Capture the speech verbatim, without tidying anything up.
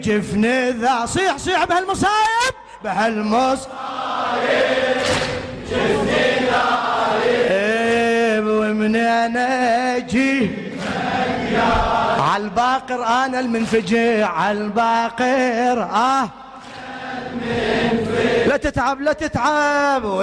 جفني ذا صيح صيح بهالمصايب بهالمصايب جفني ذا ومن انا اجي عالباقر انا المنفجع عالباقر اه لا تتعب لا تتعب